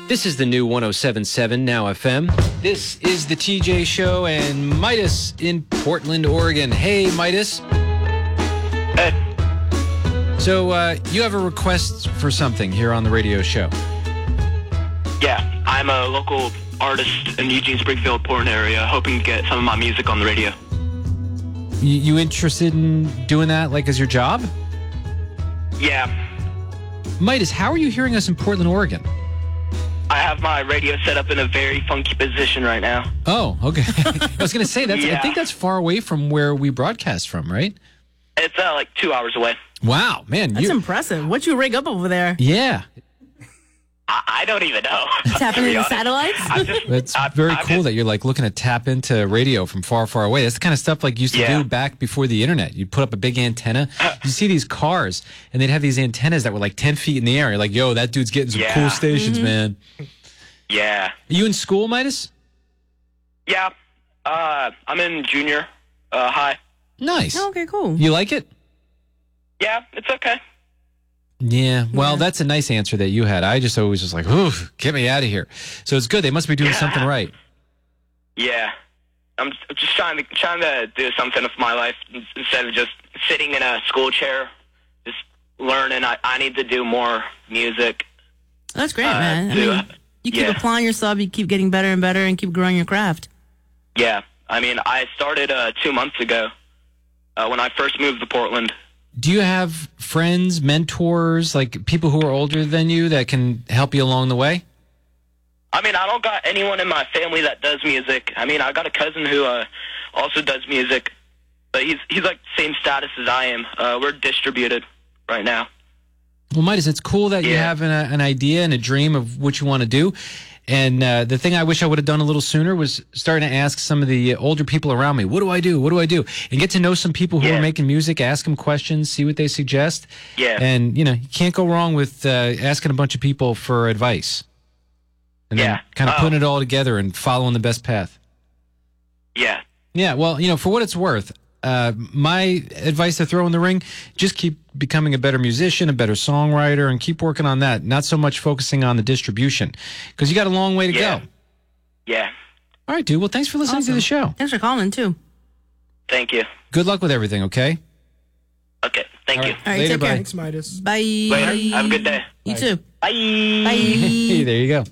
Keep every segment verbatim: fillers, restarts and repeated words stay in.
This is the new one oh seven point seven Now F M. This is the T J Show and Midas in Portland, Oregon. Hey, Midas. Hey. So, uh, you have a request for something here on the radio show. Yeah, I'm a local artist in Eugene, Springfield, Portland area, hoping to get some of my music on the radio. You, you interested in doing that, like, as your job? Yeah. Midas, how are you hearing us in Portland, Oregon? I have my radio set up in a very funky position right now. Oh, okay. I was going to say, that's. Yeah. I think that's far away from where we broadcast from, right? It's uh, like two hours away. Wow, man. That's you, impressive. What'd you rig up over there? Yeah. I, I don't even know. Tapping to be into honest. satellites? I'm just, That's I'm- very I'm cool just- that you're like looking to tap into radio from far, far away. That's the kind of stuff like you used to Yeah. do back before the internet. You'd put up a big antenna. You see these cars, and they'd have these antennas that were like ten feet in the air. You're like, yo, that dude's getting some Yeah. cool stations, man. Yeah. Are you in school, Midas? Yeah. Uh, I'm in junior uh, high. Nice. Oh, okay, cool. You like it? Yeah, it's okay. Yeah. Well, Yeah. that's a nice answer that you had. I just always was like, ooh, get me out of here. So it's good. They must be doing Yeah. something right. Yeah. I'm just trying to trying to do something with my life instead of just sitting in a school chair, just learning. I, I need to do more music. That's great, uh, man. I to- mean, you keep yeah. applying yourself, you keep getting better and better, and keep growing your craft. Yeah. I mean, I started uh, two months ago uh, when I first moved to Portland. Do you have friends, mentors, like people who are older than you that can help you along the way? I mean, I don't got anyone in my family that does music. I mean, I got a cousin who uh, also does music, but he's he's like the same status as I am. Uh, we're distributed right now. Well, Midas, it's cool that you Yeah. have an, an idea and a dream of what you want to do. And uh, the thing I wish I would have done a little sooner was starting to ask some of the older people around me, what do I do? What do I do? And get to know some people who Yeah. are making music, ask them questions, see what they suggest. Yeah. And, you know, you can't go wrong with uh, asking a bunch of people for advice. And Yeah. then kind of Oh. putting it all together and following the best path. Yeah. Yeah, well, you know, for what it's worth, uh, my advice to throw in the ring, just keep becoming a better musician, a better songwriter, and keep working on that. Not so much focusing on the distribution, because you got a long way to Yeah. go. Yeah. All right, dude. Well, thanks for listening Awesome. to the show. Thanks for calling, too. Thank you. Good luck with everything, okay? Okay. Thank All you. right. All right, Later, take care. bye. Thanks, Midas. Bye. Later. Have a good day. You too. Bye. Hey, Bye. there you go.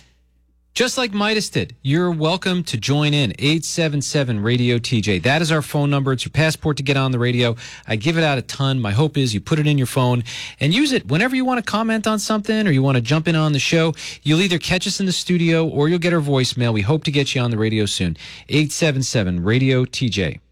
Just like Midas did, you're welcome to join in. eight seven seven radio T J. That is our phone number. It's your passport to get on the radio. I give it out a ton. My hope is you put it in your phone and use it whenever you want to comment on something or you want to jump in on the show. You'll either catch us in the studio or you'll get our voicemail. We hope to get you on the radio soon. eight seven seven radio T J.